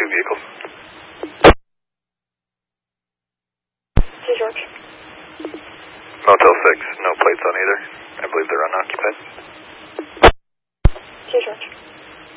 two vehicles. Hey, George. Motel 6, no plates on either. I believe they're